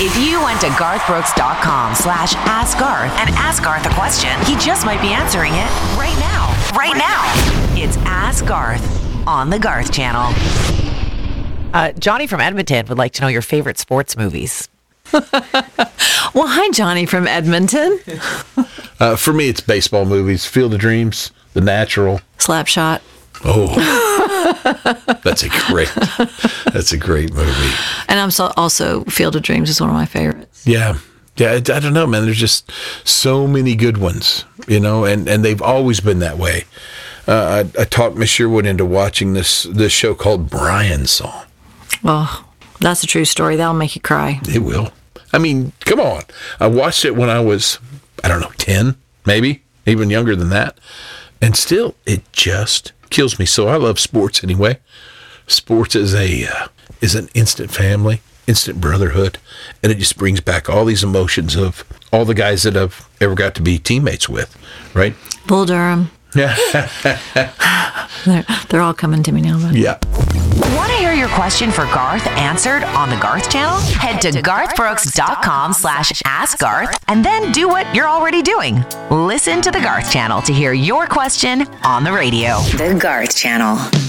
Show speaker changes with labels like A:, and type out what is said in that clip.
A: If you went to garthbrooks.com/askgarth and ask Garth a question, he just might be answering it right now. Right now. It's Ask Garth on the Garth Channel. Johnny from Edmonton would like to know your favorite sports movies.
B: Well, hi, Johnny from Edmonton.
C: For me, it's baseball movies. Field of Dreams, The Natural.
B: Slapshot.
C: Oh, that's a great movie.
B: And I'm also Field of Dreams is one of my favorites.
C: Yeah. I don't know, man. There's just so many good ones, and they've always been that way. I talked Miss Sherwood into watching this show called Brian's Song.
B: Well, that's a true story. That'll make you cry.
C: It will. I mean, come on. I watched it when I was, 10, maybe, even younger than that. And still, it just kills me. So I love sports anyway. Sports is an instant family, instant brotherhood, and it just brings back all these emotions of all the guys that I've ever got to be teammates with, right?
B: Bull Durham.
C: Yeah.
B: They're all coming to me now. But.
C: Yeah.
A: Want to hear your question for Garth answered on the Garth Channel? Head to garthbrooks.com/askgarth and then do what you're already doing. Listen to the Garth Channel to hear your question on the radio. The Garth Channel.